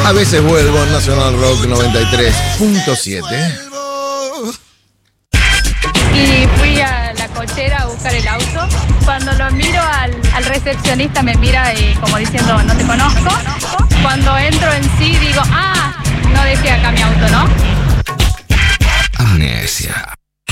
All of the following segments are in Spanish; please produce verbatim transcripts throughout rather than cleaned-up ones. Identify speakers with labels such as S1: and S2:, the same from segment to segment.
S1: A veces vuelvo en Nacional Rock noventa y tres punto siete.
S2: Y fui a la cochera a buscar el auto. Cuando lo miro al, al recepcionista me mira y como diciendo, no te conozco. Cuando entro en sí digo, ah, no dejé acá mi auto, ¿no?
S3: Amnesia.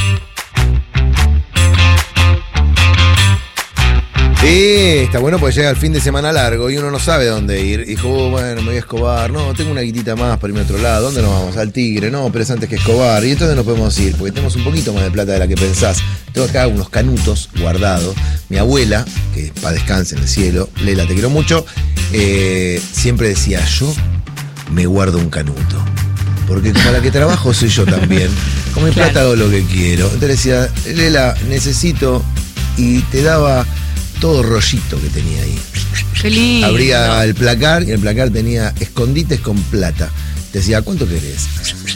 S1: Sí, está bueno porque llega el fin de semana largo y uno no sabe dónde ir. Dijo, oh, bueno, me voy a Escobar. No, tengo una guitita más para irme a otro lado. ¿Dónde nos vamos? Al Tigre. No, pero es antes que Escobar. Y entonces nos podemos ir porque tenemos un poquito más de plata de la que pensás. Tengo acá unos canutos guardados. Mi abuela, que para descanse en el cielo, Lela, te quiero mucho, eh, siempre decía, yo me guardo un canuto. Porque como la que trabajo soy yo también. Con mi
S4: Claro.
S1: plata hago lo que quiero. Entonces decía, Lela, necesito... Y te daba todo rollito que tenía ahí.
S4: Qué lindo.
S1: Abría el placar y el placar tenía escondites con plata. Te decía, ¿cuánto querés?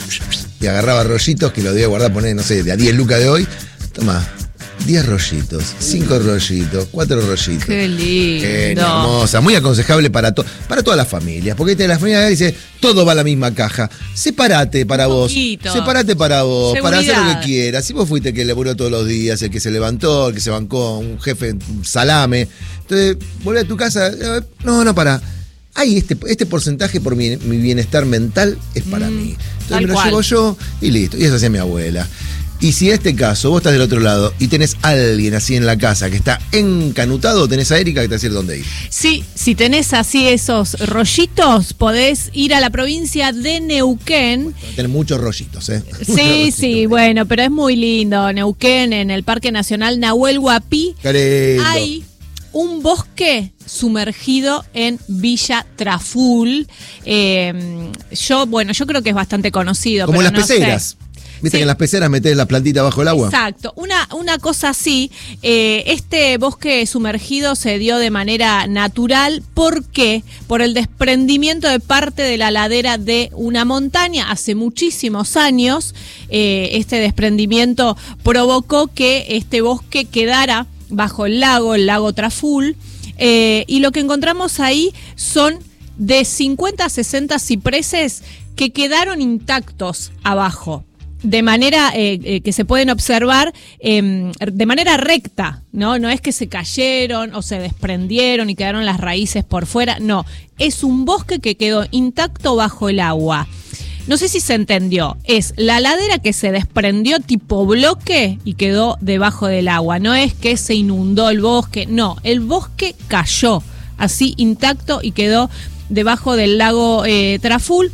S1: Y agarraba rollitos que lo debía guardar, poner, no sé, de a diez lucas de hoy. Toma, diez rollitos, cinco rollitos, cuatro rollitos.
S4: Qué lindo.
S1: Qué hermosa, muy aconsejable para, to para todas las familias. Porque esta la familia dice, todo va a la misma caja. Separate para
S4: Un
S1: vos.
S4: poquito.
S1: Separate para vos,
S4: Seguridad.
S1: para hacer lo que quieras. Si vos fuiste el que laburó todos los días, el que se levantó, el que se bancó, un jefe, un salame. Entonces, volvé a tu casa. eh, No, no, para. Ay, este, este porcentaje por mi, mi bienestar mental es para
S4: Mm,
S1: mí. Entonces
S4: tal
S1: me lo
S4: cual.
S1: llevo yo y listo. Y eso hacía mi abuela. Y si en este caso vos estás del otro lado y tenés a alguien así en la casa que está encanutado, tenés a Erika que te va a decir dónde ir.
S4: Sí, si tenés así esos rollitos, podés ir a la provincia de Neuquén.
S1: Tenés muchos rollitos, ¿eh? Muchos
S4: Sí,
S1: rollitos.
S4: sí, bueno, pero es muy lindo. Neuquén, en el Parque Nacional Nahuel Huapi,
S1: Qué lindo.
S4: hay un bosque sumergido en Villa Traful. Eh, yo, bueno, yo creo que es bastante conocido.
S1: Como
S4: pero
S1: las
S4: no sé.
S1: peceras. ¿Viste
S4: Sí.
S1: que en las peceras metés la plantita bajo el agua?
S4: Exacto, una, una cosa así, eh, este bosque sumergido se dio de manera natural, ¿por qué? Por el desprendimiento de parte de la ladera de una montaña hace muchísimos años. Eh, este desprendimiento provocó que este bosque quedara bajo el lago, el lago Traful, eh, y lo que encontramos ahí son de cincuenta a sesenta cipreses que quedaron intactos abajo. De manera eh, eh, que se pueden observar eh, de manera recta, ¿no? No es que se cayeron o se desprendieron y quedaron las raíces por fuera, no. Es un bosque que quedó intacto bajo el agua. No sé si se entendió, es la ladera que se desprendió tipo bloque y quedó debajo del agua. No es que se inundó el bosque, no, el bosque cayó así intacto y quedó debajo del lago eh, Traful.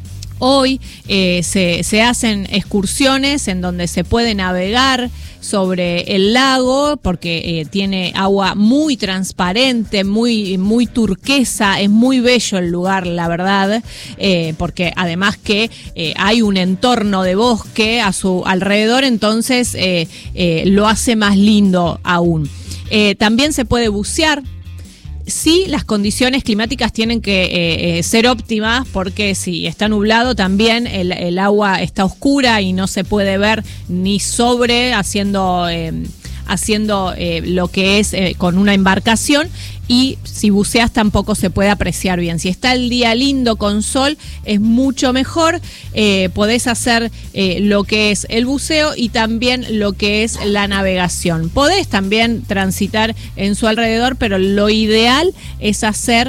S4: Hoy eh, se, se hacen excursiones en donde se puede navegar sobre el lago porque eh, tiene agua muy transparente, muy, muy turquesa, es muy bello el lugar, la verdad, eh, porque además que eh, hay un entorno de bosque a su alrededor, entonces eh, eh, lo hace más lindo aún. Eh, también se puede bucear. Sí, las condiciones climáticas tienen que eh, eh, ser óptimas porque si está nublado también el, el agua está oscura y no se puede ver ni sobre haciendo, eh, haciendo eh, lo que es eh, con una embarcación, y si buceas tampoco se puede apreciar bien. Si está el día lindo con sol es mucho mejor, eh, podés hacer eh, lo que es el buceo y también lo que es la navegación. Podés también transitar en su alrededor, pero lo ideal es hacer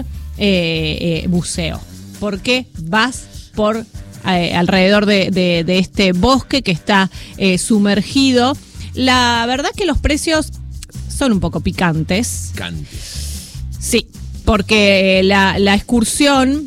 S4: eh, eh, buceo, porque vas por eh, alrededor de, de, de este bosque que está eh, sumergido. La verdad que los precios son un poco picantes.
S3: Picantes.
S4: Sí, porque la, la excursión,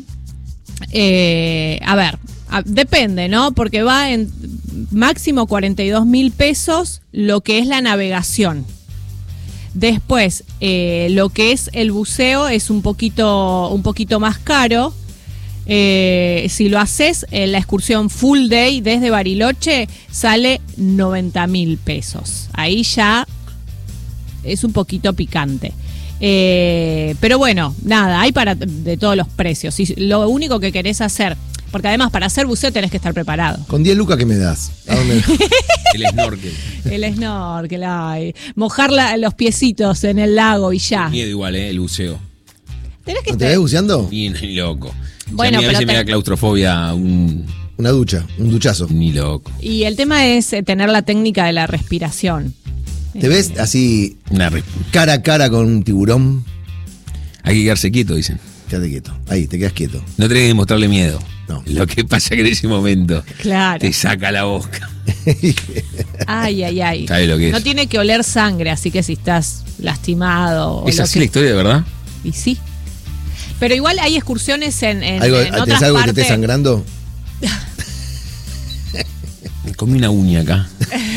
S4: eh, a ver, a, depende, ¿no? Porque va en máximo cuarenta y dos mil pesos lo que es la navegación. Después, eh, lo que es el buceo es un poquito, un poquito más caro. Eh, si lo haces en la excursión full day desde Bariloche, sale noventa mil pesos. Ahí ya es un poquito picante. Eh, pero bueno, nada, hay para de todos los precios. Y lo único que querés hacer, porque además para hacer buceo tenés que estar preparado.
S1: Con diez lucas, ¿qué me das? ¿A dónde?
S3: El snorkel.
S4: El snorkel, ay, mojar la- los piecitos en el lago y ya.
S3: Miedo igual, ¿eh? El buceo.
S4: Tenés que
S1: ¿No te
S4: estar-
S1: ves buceando?
S3: Ni, ni loco.
S4: Bueno,
S3: Si a mí a
S4: pero
S3: veces me
S4: te-
S3: da claustrofobia un...
S1: Una ducha, un duchazo.
S3: Ni loco.
S4: Y el tema es eh, tener la técnica de la respiración.
S1: ¿Te ves así
S3: Una re-
S1: cara a cara con un tiburón?
S3: Hay que quedarse quieto, dicen.
S1: Quédate quieto. Ahí, te quedas quieto.
S3: No tenés que demostrarle miedo.
S1: No.
S3: Lo que pasa que en ese momento
S4: Claro.
S3: te saca la boca.
S4: Ay, ay, ay.
S3: ¿Sabes lo que es?
S4: No tiene que oler sangre, así que si estás lastimado. o
S3: ¿Es
S4: lo
S3: así
S4: que-
S3: la historia de verdad?
S4: Y sí. Pero igual hay excursiones en, en,
S1: ¿Algo,
S4: en
S1: ¿Tenés
S4: otras
S1: algo que te
S4: partes.
S1: esté sangrando?
S3: Me comí una uña acá.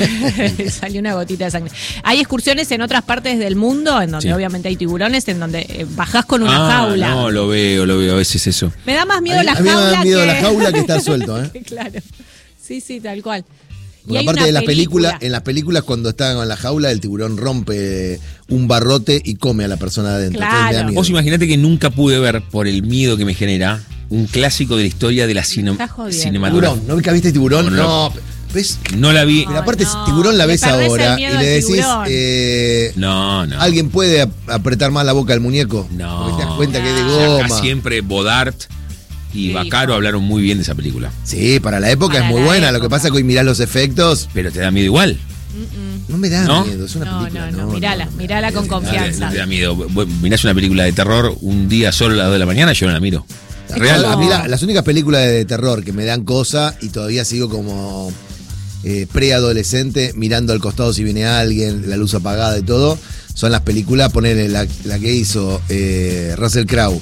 S4: Salió una gotita de sangre. Hay excursiones en otras partes del mundo, en donde
S3: Sí.
S4: obviamente hay tiburones, en donde eh, bajás con una
S3: ah,
S4: jaula.
S3: no, lo veo, lo veo. A veces eso.
S4: Me da más miedo
S1: A mí-
S4: la
S1: a mí me
S4: jaula.
S1: da miedo
S4: que...
S1: la jaula que estar suelto, ¿eh?
S4: Claro. Sí, sí, tal cual. Y
S1: Porque
S4: hay
S1: aparte
S4: una
S1: de las
S4: película.
S1: películas, en las películas cuando están en la jaula, el tiburón rompe un barrote y come a la persona adentro.
S4: Claro.
S1: Entonces me da miedo.
S3: Vos imaginate que nunca pude ver, por el miedo que me genera, un clásico de la historia de la cine-
S4: Estás jodiendo.
S3: cinematografía.
S1: Tiburón, ¿no viste tiburón?
S3: No,
S1: No,
S3: no.
S1: ¿ves?
S3: No la vi.
S1: Pero aparte,
S4: no,
S1: tiburón la
S4: le
S1: ves
S4: perdés el
S1: ahora y
S4: miedo
S1: le
S4: al
S1: decís,
S4: tiburón.
S1: eh,
S3: No, no.
S1: ¿alguien puede ap- apretar más la boca del muñeco?
S3: No.
S1: Porque te das cuenta que es de
S4: No.
S3: Acá
S1: goma.
S3: siempre Bodart y
S4: Sí,
S3: Bacaro
S4: hijo.
S3: hablaron muy bien de esa película.
S1: Sí, para la época
S4: Para
S1: es muy
S4: la
S1: buena. Lo que
S4: época.
S1: pasa es que hoy mirás los efectos.
S3: Pero te da miedo igual.
S1: No me da
S3: ¿No?
S1: miedo, es una
S4: No,
S1: película.
S4: no, no, mirala,
S1: no,
S4: mirala con
S1: no,
S4: confianza.
S3: No te da miedo. Vos mirás una película de terror un día solo a las dos de la mañana, yo no la miro.
S4: Es
S3: Real.
S4: como-
S1: A mí la- las únicas películas de terror que me dan cosa y todavía sigo como eh, preadolescente mirando al costado si viene alguien, la luz apagada y todo, son las películas, ponerle la, la que hizo eh, Russell Crowe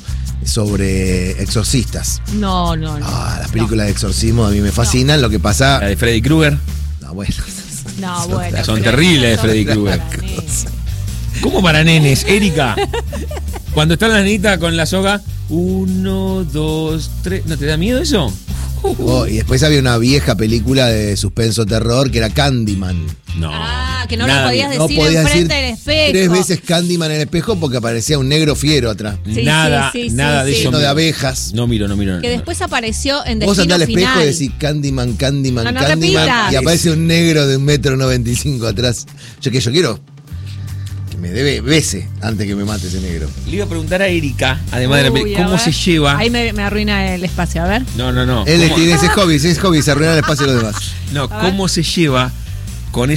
S1: sobre exorcistas.
S4: No, no, no.
S1: Ah, las películas de exorcismo a mí me fascinan, lo que
S3: La
S1: pasa...
S3: de Freddy Krueger.
S1: No, bueno.
S4: No,
S1: son-
S4: bueno.
S3: son
S4: pero
S3: terribles
S4: esas
S3: de Freddy
S4: son
S3: Krueger.
S4: para nenes.
S3: ¿Cómo para nenes, Erika? Cuando está la nenita con la soga, uno, dos, tres. ¿No te da miedo eso?
S1: Oh, y después había una vieja película de suspenso terror que era Candyman.
S3: No.
S4: Ah, que no
S3: nada
S4: lo podías
S3: miedo.
S4: decir
S1: No podías
S4: enfrente
S1: decir
S4: del espejo.
S1: tres veces Candyman en el espejo porque aparecía un negro fiero atrás.
S4: Sí,
S3: nada,
S4: sí, sí,
S3: nada
S4: sí,
S3: de
S4: sí.
S3: eso.
S1: Lleno de
S3: miro.
S1: abejas.
S3: No miro, no miro.
S4: Que
S3: no.
S4: después apareció en
S1: Vos
S4: Destino
S1: andás al espejo
S4: Final.
S1: y decís Candyman, Candyman,
S4: No, no
S1: Candyman.
S4: repitas.
S1: Y aparece un negro de un metro noventa y cinco atrás. Yo que yo quiero que me debe bese antes que me mate ese negro.
S3: Le iba a preguntar a Erika, además de la
S4: Uy,
S3: peli-
S4: a
S3: cómo
S4: ver.
S3: se lleva.
S4: Ahí me, me arruina el espacio, a ver.
S3: No, no, no.
S1: Él
S3: ¿Cómo-
S1: tiene ese hobby, ese es hobby, se arruina el espacio de los demás.
S3: No,
S4: A
S3: cómo se lleva con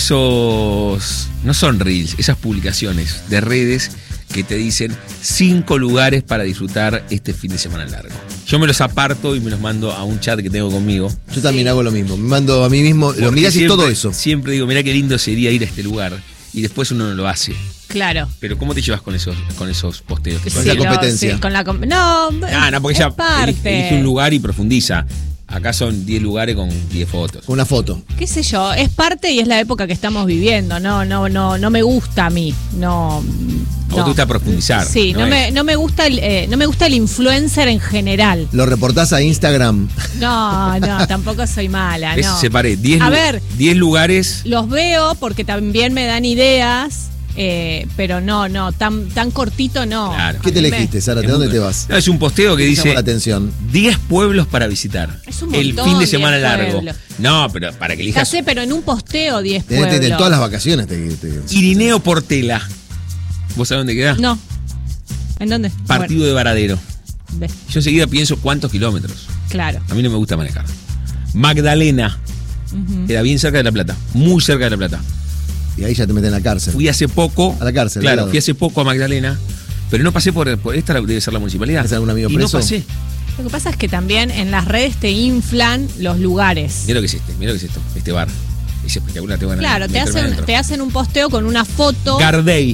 S3: esos, no son reels, esas publicaciones de redes que te dicen cinco lugares para disfrutar este fin de semana largo. Yo me los aparto y me los mando a un chat que tengo conmigo.
S1: Yo también hago lo mismo. Me mando a mí mismo, lo
S3: Porque
S1: mirás y
S3: siempre-
S1: todo eso.
S3: Siempre digo, mirá qué lindo sería ir a este lugar. Y después uno no lo hace.
S4: Claro.
S3: Pero ¿cómo te llevas con esos, con esos posteos?
S1: Con esa
S4: lo-
S1: competencia.
S4: sí, con la com- no,
S3: Ah, no, porque
S4: es
S3: ella
S4: parte.
S3: elige, elige un lugar y profundiza. Acá son diez lugares con diez fotos.
S1: Una foto.
S4: Qué sé yo, es parte y es la época que estamos viviendo. No, no, no, no me gusta a mí. No.
S3: ¿O
S4: no.
S3: te gusta profundizar?
S4: Sí, no,
S3: es?
S4: me, no me gusta el, eh, no me gusta el influencer en general.
S1: Lo reportás a Instagram.
S4: No, no, tampoco soy mala,
S3: ¿Ves?
S4: no.
S3: Separé diez
S4: A
S3: lu-
S4: ver.
S3: diez lugares.
S4: Los veo porque también me dan ideas, eh, pero no, no, tan, tan cortito no.
S3: Claro.
S1: ¿Qué
S4: A
S1: te
S4: mí me-
S1: elegiste, Zárate?
S3: Es
S1: ¿Dónde
S3: muy-
S1: te vas?
S3: No, es un posteo que
S1: ¿Qué te llamó
S3: dice
S1: la atención?
S3: diez pueblos para visitar.
S4: Es un
S3: el
S4: montón,
S3: fin de semana
S4: diez
S3: largo.
S4: pueblos.
S3: No, pero para que
S4: Ya
S3: elijas.
S4: sé, pero en un posteo diez
S1: Tenés-
S4: pueblos.
S1: En todas las vacaciones te, te-
S3: Irineo Portela. ¿Vos sabés dónde queda?
S4: No. ¿En dónde?
S3: Partido de Varadero.
S4: Bueno, ve,
S3: Yo enseguida pienso cuántos kilómetros.
S4: claro.
S3: A mí no me gusta manejar. Magdalena. Queda bien cerca de La Plata. Muy cerca de La Plata.
S1: Y ahí ya te meten en la cárcel.
S3: Fui hace poco.
S1: A la cárcel,
S3: Claro,
S1: al lado.
S3: fui hace poco a Magdalena. Pero no pasé por, por esta, debe ser la municipalidad.
S1: ¿Tenés algún amigo
S3: y
S1: preso?
S3: no pasé.
S4: Lo que pasa es que también en las redes te inflan los lugares.
S3: Mira lo que es este, mira lo que es esto, este bar. Es espectacular, te van a
S4: Claro, te
S3: meterme
S4: hacen,
S3: adentro.
S4: te hacen un posteo con una foto.
S3: Gardey,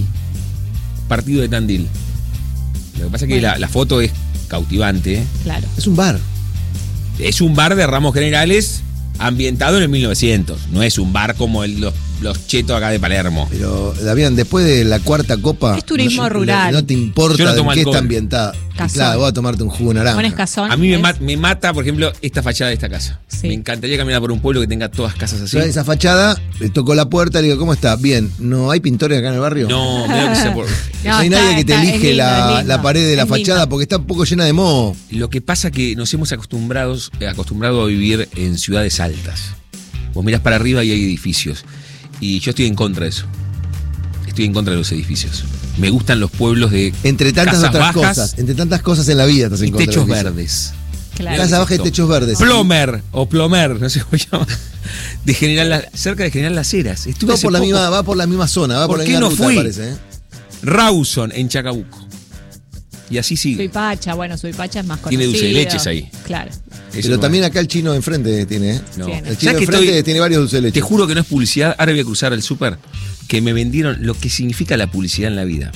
S3: partido de Tandil. Lo que pasa es que
S4: Bueno.
S3: la, la foto es cautivante. ¿eh?
S4: Claro.
S1: Es un bar.
S3: Es un bar de ramos generales ambientado en el mil novecientos. No es un bar como el- los, los chetos acá de Palermo.
S1: Pero, Damián, después de la cuarta copa.
S4: Es turismo
S1: no,
S4: rural.
S1: No te importa
S3: Yo no
S1: de
S3: tomo
S1: qué
S3: alcohol.
S1: está ambientada. Y
S4: Cazón.
S1: claro, voy a tomarte un jugo de naranja.
S4: Pones cazón.
S3: A mí me,
S4: es-
S3: ma- me mata, por ejemplo, esta fachada de esta casa.
S4: Sí.
S3: Me encantaría caminar por un pueblo que tenga todas casas así.
S1: Yo en esa fachada, le tocó la puerta, le digo, ¿cómo está? Bien, ¿no hay pintores acá en el barrio?
S3: No, veo que sea por...
S4: No,
S1: No hay
S4: está-
S1: nadie que te
S4: está- es
S1: elige
S4: lindo,
S1: la,
S4: es lindo,
S1: la pared de la
S4: es
S1: fachada
S4: lindo.
S1: porque está un poco llena de moho.
S3: Lo que pasa que nos hemos acostumbrados, eh, acostumbrado a vivir en ciudades altas. Vos mirás para arriba y hay edificios. Y yo estoy en contra de eso. Estoy en contra de los edificios. Me gustan los pueblos de
S1: Entre tantas
S3: casas
S1: otras
S3: bajas
S1: cosas, entre tantas cosas en la vida estás
S3: y
S1: en contra
S3: techos
S1: de eso.
S3: verdes.
S4: Claro.
S1: Casa baja y techos verdes.
S3: Plomer o Plomer, no sé cómo se llama. De General La- cerca de General Las Heras. Estuve
S1: Va
S3: hace
S1: por, la
S3: poco.
S1: misma, va por la misma zona, va por,
S3: ¿Por
S1: la
S3: qué
S1: misma
S3: no
S1: ruta,
S3: fui?
S1: me parece. ¿eh?
S3: Rawson en Chacabuco. Y así sigue.
S4: Suipacha, bueno, Suipacha es más
S3: Tiene
S4: conocido.
S3: dulce de leches ahí.
S4: Claro.
S3: Eso
S1: Pero
S3: no
S1: también
S3: va.
S1: acá el chino de enfrente tiene, ¿eh?
S3: No.
S4: Tiene.
S1: El chino
S3: ¿Sabes
S1: de
S3: que
S1: enfrente
S3: estoy-
S1: tiene varios dulces de leche.
S3: Te juro que no es publicidad. Ahora voy a cruzar el súper. Que me vendieron lo que significa la publicidad en la vida.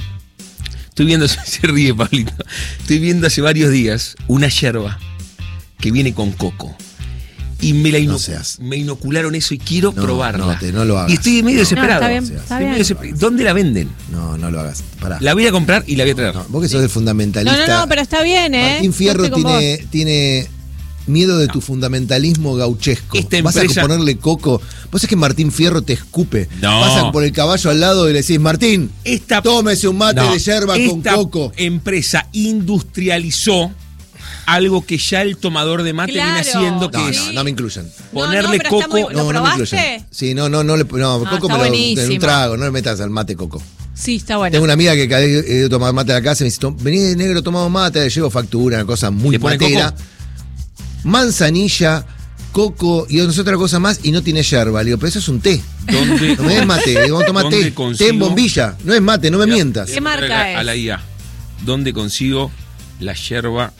S3: Estoy viendo, se ríe Pablito. Estoy viendo hace varios días una yerba que viene con coco. Y me la ino-
S1: No seas.
S3: me inocularon eso y quiero
S1: No,
S3: probarla.
S1: no, te- no lo hagas.
S3: Y estoy medio
S1: No.
S3: desesperado.
S4: No, está bien,
S1: o sea,
S4: está
S3: Estoy
S4: bien.
S3: medio desesperado. ¿Dónde la venden?
S1: No, no lo hagas. Pará.
S3: La voy a comprar y la voy a traer.
S1: No, vos que sos el
S4: No,
S1: fundamentalista.
S4: no, no, pero está bien, ¿eh?
S1: Martín Fierro
S4: Yo estoy con
S1: tiene, tiene miedo de tu fundamentalismo gauchesco.
S3: Esta
S1: Vas
S3: empresa-
S1: a ponerle coco. Vos es que Martín Fierro te escupe.
S3: No.
S1: Pasan por el caballo al lado y le decís, Martín,
S3: Esta,
S1: tómese un mate
S3: No,
S1: de yerba con
S3: esta
S1: coco.
S3: empresa industrializó algo que ya el tomador de mate
S4: Claro.
S3: viene haciendo, que
S1: No,
S3: es
S1: no, no me incluyan.
S4: No,
S3: ponerle
S4: no, pero está
S3: coco.
S4: muy- ¿Lo
S1: no, no me
S4: probaste?
S1: incluyan. Sí, no, no, no, le, no,
S4: Ah,
S1: coco
S4: está
S1: me lo en
S4: buenísimo.
S1: un trago, no le metas al mate coco.
S4: Sí, está bueno.
S1: Tengo una amiga que cada vez he ido a tomar mate a la casa y me dice, "Tom- vení de negro, tomamos mate, le llevo factura, una cosa muy
S3: ¿Le pone
S1: matera.
S3: coco?
S1: Manzanilla, coco y no sé otra cosa más y no tiene yerba. Le digo, pero eso es un té.
S3: ¿Dónde,
S1: No me des mate, le digo, vamos a tomar
S3: ¿Dónde
S1: té. Té
S3: consigo?
S1: en bombilla, no es mate, no me
S3: Mira,
S1: mientas.
S3: voy a
S4: ¿Qué
S3: ponerle
S4: marca
S3: a la- A
S4: es?
S3: la I A. ¿Dónde consigo la yerba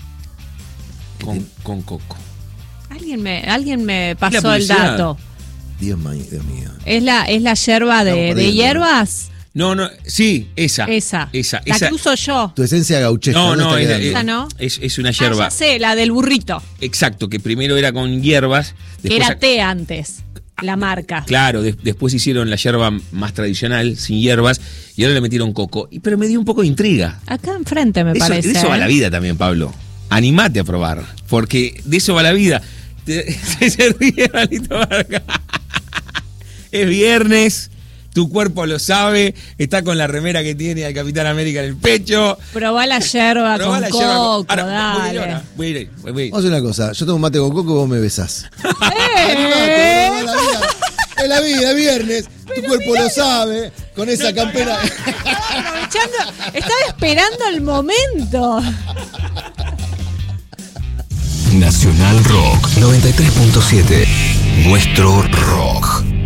S3: con, con coco?
S4: Alguien me, alguien me
S3: la
S4: pasó el
S3: publicidad.
S4: dato.
S1: Dios mío, Dios mío.
S4: ¿Es la, es la yerba de,
S1: Estamos
S4: de
S1: perdiendo.
S4: hierbas?
S3: No, no, sí, esa.
S4: Esa.
S3: Esa,
S4: La
S3: esa.
S4: cruzo yo.
S1: Tu esencia gauchesca.
S3: No,
S1: ¿dónde
S3: no,
S1: está
S3: es,
S1: quedando?
S4: Esa no.
S3: es, es una
S4: Ah,
S3: yerba.
S4: ya sé, la del burrito.
S3: Exacto, que primero era con hierbas.
S4: Que
S3: después
S4: era
S3: ac-
S4: té antes, la marca.
S3: Claro, de- después hicieron la yerba más tradicional, sin hierbas, y ahora le metieron coco. Y, pero me dio un poco de intriga.
S4: Acá enfrente me
S3: Eso-
S4: parece.
S3: de eso va
S4: ¿eh?
S3: la vida también, Pablo. Animate a probar, porque de eso va la vida. Te- se ríe Malito Vargas. Es viernes, tu cuerpo lo sabe, está con la remera que tiene al Capitán América en el pecho.
S4: Probá la yerba
S3: Probá
S4: con
S3: la yerba con-
S4: coco,
S3: Ahora, voy a ir
S4: dale.
S3: ahora, voy a ir, voy a ir.
S1: Vamos a hacer una cosa, yo tomo mate con coco y vos me besás.
S4: ¡Eh!
S1: Es la vida, es la vida, es viernes, tu cuerpo lo sabe, con esa campera.
S4: Aprovechando, estaba esperando el momento.
S5: Nacional Rock noventa y tres punto siete. Nuestro rock.